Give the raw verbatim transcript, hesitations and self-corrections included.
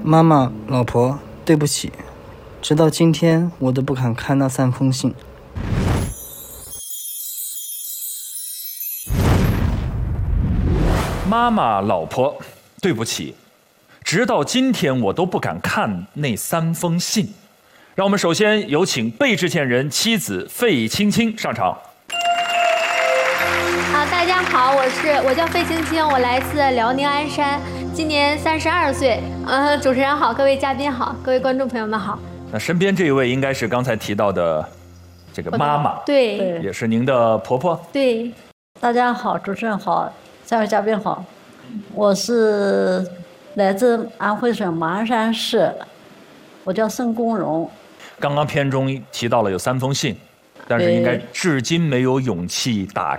妈妈，老婆，对不起，直到今天我都不敢看那三封信。 妈妈，老婆，对不起，直到今天我都不敢看那三封信。让我们首先有请被致歉人妻子费青青上场。 啊，大家好，我是我叫费青青，我来自辽宁鞍山，今年三十二岁。呃，主持人好，各位嘉宾好，各位观众朋友们好。 那身边这一位应该是刚才提到的这个妈妈， 对， 也是您的婆婆。 对， 大家好，主持人好，三位嘉宾好，我是来自安徽省马鞍山市，我叫盛公荣。 刚刚片中提到了有三封信，但是应该至今没有勇气打